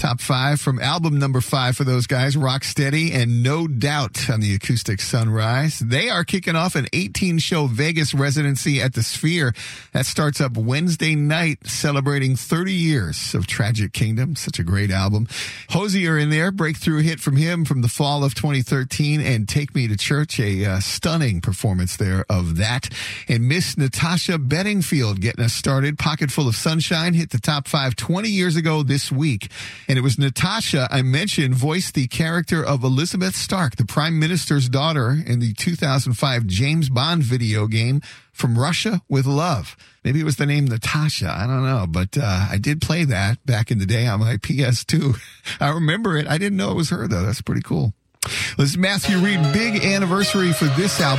Top 5 from album number 5 for those guys, Rocksteady and No Doubt on the Acoustic Sunrise. They are kicking off an 18-show Vegas residency at the Sphere. That starts up Wednesday night, celebrating 30 years of Tragic Kingdom. Such a great album. Hosier in there, breakthrough hit from him from the fall of 2013, and Take Me to Church, a stunning performance there of that. And Miss Natasha Bedingfield getting us started. Pocketful of Sunshine hit the top 5 20 years ago this week. And it was Natasha, I mentioned, voiced the character of Elizabeth Stark, the Prime Minister's daughter, in the 2005 James Bond video game From Russia with Love. Maybe it was the name Natasha. I don't know. But I did play that back in the day on my PS2. I remember it. I didn't know it was her, though. That's pretty cool. This is Matthew Reed. Big anniversary for this album.